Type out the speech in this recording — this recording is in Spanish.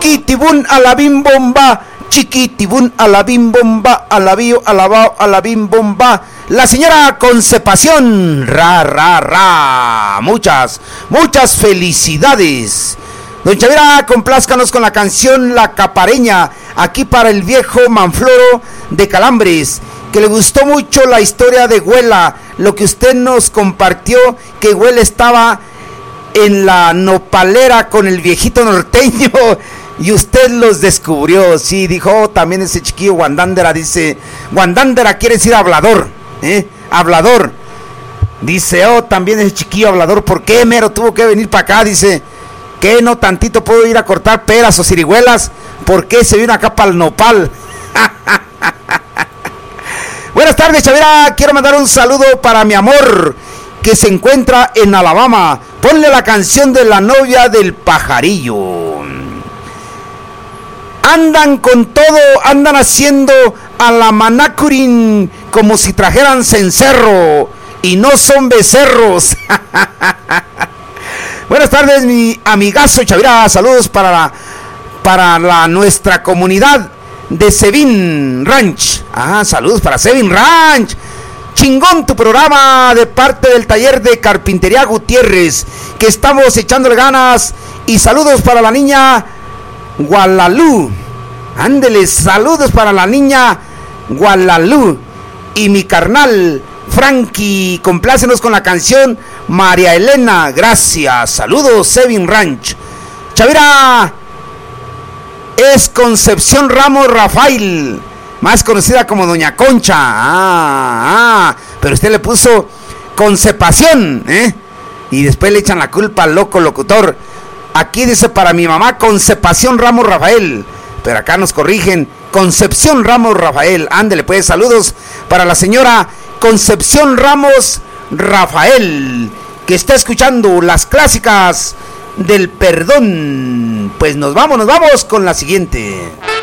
Chiquitibún a la bim bomba, chiquitibún a la bim bomba, alabío, alabao, a la bim bomba. La señora Concepación, ra. Muchas felicidades. Don Chavira, complázcanos con la canción La Capareña, aquí para el viejo Manfloro de Calambres, que le gustó mucho la historia de Güela, lo que usted nos compartió, que Güela estaba en la nopalera con el viejito norteño y usted los descubrió. Sí, dijo también ese chiquillo Guandándera, dice, Guandándera quiere decir hablador, hablador. Dice, también ese chiquillo hablador, ¿por qué mero tuvo que venir para acá? Dice, ¿qué no tantito puedo ir a cortar peras o cirigüelas? ¿Por qué se vino acá para el nopal? Buenas tardes, Chavira, quiero mandar un saludo para mi amor, que se encuentra en Alabama. Ponle la canción de La novia del pajarillo. Andan con todo, andan haciendo a la manacurín como si trajeran cencerro y no son becerros. Buenas tardes, mi amigazo Chavira, saludos para nuestra comunidad de Sevin Ranch. Saludos para Sevin Ranch. Chingón tu programa de parte del taller de carpintería Gutiérrez, que estamos echándole ganas. Y saludos para la niña Gualalú. Ándele, saludos para la niña Gualalú. Y mi carnal Frankie, complácenos con la canción María Elena. Gracias, saludos Sevin Ranch. Chavira, es Concepción Ramos Rafael, más conocida como Doña Concha. Pero usted le puso Concepación, y después le echan la culpa al loco locutor. Aquí dice para mi mamá Concepación Ramos Rafael, pero acá nos corrigen Concepción Ramos Rafael. Ándele pues, saludos para la señora Concepción Ramos Rafael, que está escuchando las clásicas del perdón. Pues nos vamos con la siguiente.